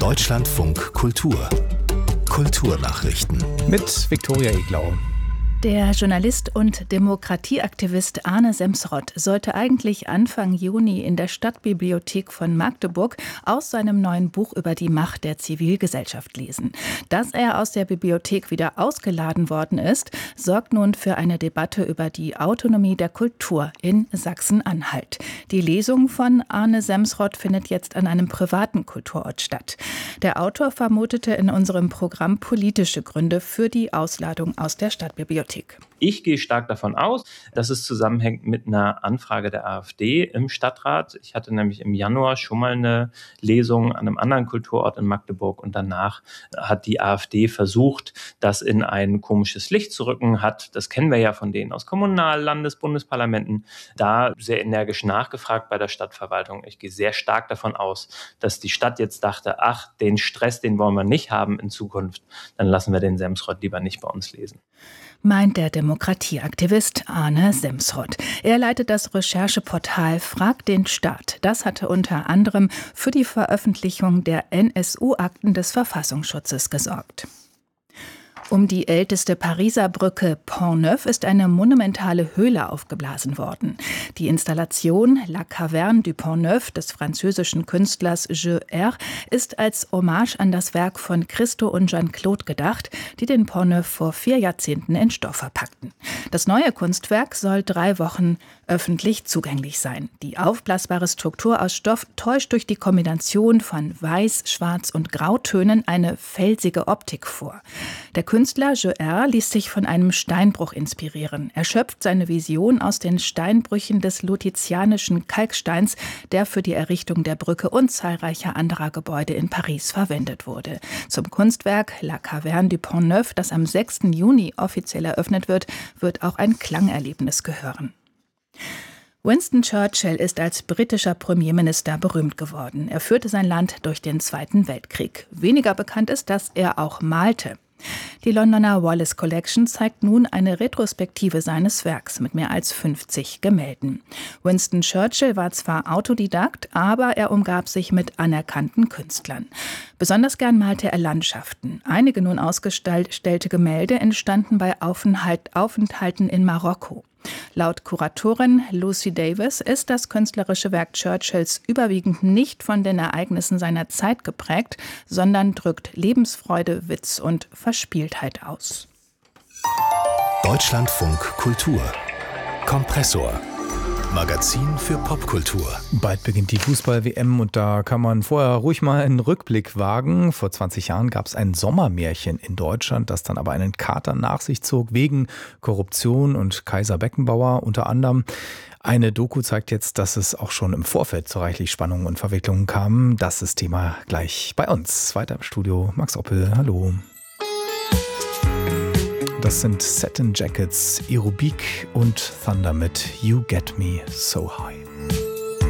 Deutschlandfunk Kultur. Kulturnachrichten. Mit Viktoria Eglau. Der Journalist und Demokratieaktivist Arne Semsrott sollte eigentlich Anfang Juni in der Stadtbibliothek von Magdeburg aus seinem neuen Buch über die Macht der Zivilgesellschaft lesen. Dass er aus der Bibliothek wieder ausgeladen worden ist, sorgt nun für eine Debatte über die Autonomie der Kultur in Sachsen-Anhalt. Die Lesung von Arne Semsrott findet jetzt an einem privaten Kulturort statt. Der Autor vermutete in unserem Programm politische Gründe für die Ausladung aus der Stadtbibliothek. Ich gehe stark davon aus, dass es zusammenhängt mit einer Anfrage der AfD im Stadtrat. Ich hatte nämlich im Januar schon mal eine Lesung an einem anderen Kulturort in Magdeburg und danach hat die AfD versucht, das in ein komisches Licht zu rücken, das kennen wir ja von denen aus Kommunal-, Landes-, Bundesparlamenten, da sehr energisch nachgefragt bei der Stadtverwaltung. Ich gehe sehr stark davon aus, dass die Stadt jetzt dachte, den Stress, den wollen wir nicht haben in Zukunft, dann lassen wir den Semsrott lieber nicht bei uns lesen. Meint der Demokratieaktivist Arne Semsrott. Er leitet das Rechercheportal Frag den Staat. Das hatte unter anderem für die Veröffentlichung der NSU-Akten des Verfassungsschutzes gesorgt. Um die älteste Pariser Brücke Pont Neuf ist eine monumentale Höhle aufgeblasen worden. Die Installation La Caverne du Pont Neuf des französischen Künstlers Jules R. ist als Hommage an das Werk von Christo und Jeanne-Claude gedacht, die den Pont Neuf vor 4 Jahrzehnten in Stoff verpackten. Das neue Kunstwerk soll 3 Wochen öffentlich zugänglich sein. Die aufblasbare Struktur aus Stoff täuscht durch die Kombination von Weiß, Schwarz und Grautönen eine felsige Optik vor. Der Künstler Jules R. ließ sich von einem Steinbruch inspirieren. Er schöpft seine Vision aus den Steinbrüchen des lutizianischen Kalksteins, der für die Errichtung der Brücke und zahlreicher anderer Gebäude in Paris verwendet wurde. Zum Kunstwerk La Caverne du Pont Neuf, das am 6. Juni offiziell eröffnet wird auch ein Klangerlebnis gehören. Winston Churchill ist als britischer Premierminister berühmt geworden. Er führte sein Land durch den Zweiten Weltkrieg. Weniger bekannt ist, dass er auch malte. Die Londoner Wallace Collection zeigt nun eine Retrospektive seines Werks mit mehr als 50 Gemälden. Winston Churchill war zwar Autodidakt, aber er umgab sich mit anerkannten Künstlern. Besonders gern malte er Landschaften. Einige nun ausgestellte Gemälde entstanden bei Aufenthalten in Marokko. Laut Kuratorin Lucy Davis ist das künstlerische Werk Churchills überwiegend nicht von den Ereignissen seiner Zeit geprägt, sondern drückt Lebensfreude, Witz und Verspieltheit aus. Deutschlandfunk Kultur. Kompressor. Magazin für Popkultur. Bald beginnt die Fußball-WM und da kann man vorher ruhig mal einen Rückblick wagen. Vor 20 Jahren gab es ein Sommermärchen in Deutschland, das dann aber einen Kater nach sich zog wegen Korruption und Kaiser Beckenbauer unter anderem. Eine Doku zeigt jetzt, dass es auch schon im Vorfeld zu reichlich Spannungen und Verwicklungen kam. Das ist Thema gleich bei uns. Weiter im Studio Max Oppel, hallo. Das sind Satin Jackets, Aerobik und Thunder mit You Get Me So High.